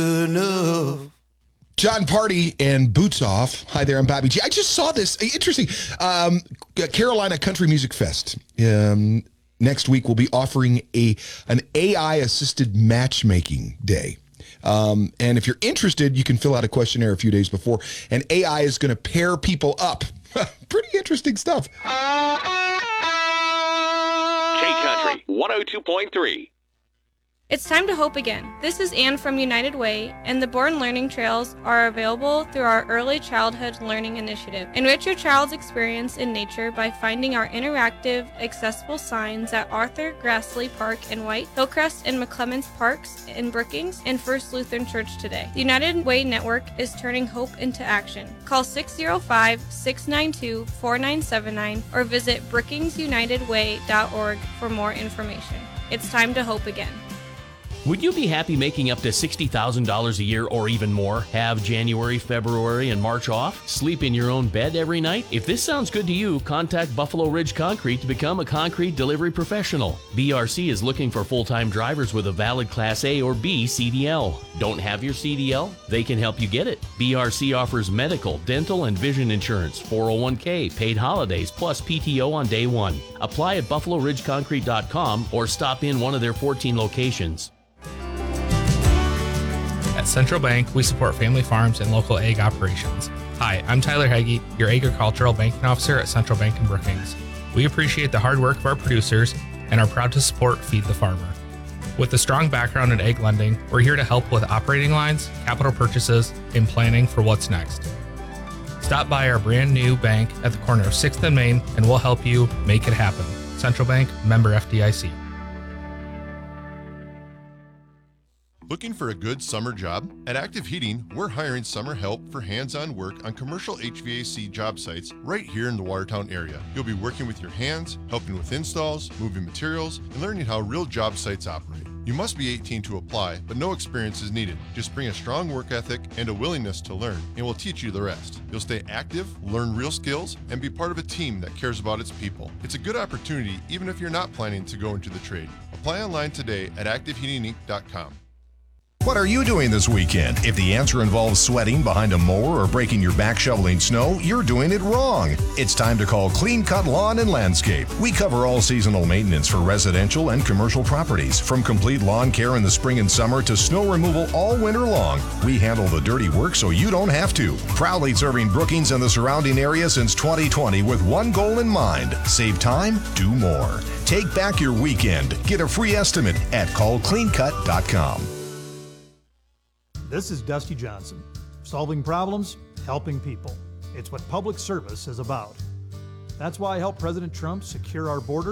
enough. John Party and Boots Off. Hi there, I'm Bobby G. I just saw this. Interesting. Carolina Country Music Fest. Next week, we'll be offering an AI-assisted matchmaking day. And if you're interested, you can fill out a questionnaire a few days before, and AI is going to pair people up. Pretty interesting stuff. K-Country 102.3. It's time to hope again. This is Anne from United Way, and the Born Learning Trails are available through our Early Childhood Learning Initiative. Enrich your child's experience in nature by finding our interactive, accessible signs at Arthur Grassley Park in White, Hillcrest and McClemens Parks in Brookings, and First Lutheran Church today. The United Way Network is turning hope into action. Call 605-692-4979 or visit brookingsunitedway.org for more information. It's time to hope again. Would you be happy making up to $60,000 a year or even more? Have January, February, and March off? Sleep in your own bed every night? If this sounds good to you, contact Buffalo Ridge Concrete to become a concrete delivery professional. BRC is looking for full-time drivers with a valid Class A or B CDL. Don't have your CDL? They can help you get it. BRC offers medical, dental, and vision insurance, 401k, paid holidays, plus PTO on day one. Apply at BuffaloRidgeConcrete.com or stop in one of their 14 locations. At Central Bank, we support family farms and local ag operations. Hi, I'm Tyler Hagee, your agricultural banking officer at Central Bank in Brookings. We appreciate the hard work of our producers and are proud to support Feed the Farmer. With a strong background in ag lending, we're here to help with operating lines, capital purchases, and planning for what's next. Stop by our brand new bank at the corner of 6th and Main and we'll help you make it happen. Central Bank, member FDIC. Looking for a good summer job? At Active Heating, we're hiring summer help for hands-on work on commercial HVAC job sites right here in the Watertown area. You'll be working with your hands, helping with installs, moving materials, and learning how real job sites operate. You must be 18 to apply, but no experience is needed. Just bring a strong work ethic and a willingness to learn, and we'll teach you the rest. You'll stay active, learn real skills, and be part of a team that cares about its people. It's a good opportunity even if you're not planning to go into the trade. Apply online today at activeheatinginc.com. What are you doing this weekend? If the answer involves sweating behind a mower or breaking your back shoveling snow, you're doing it wrong. It's time to call Clean Cut Lawn and Landscape. We cover all seasonal maintenance for residential and commercial properties, from complete lawn care in the spring and summer to snow removal all winter long. We handle the dirty work so you don't have to. Proudly serving Brookings and the surrounding area since 2020 with one goal in mind: save time, do more. Take back your weekend. Get a free estimate at callcleancut.com. This is Dusty Johnson. Solving problems, helping people. It's what public service is about. That's why I helped President Trump secure our border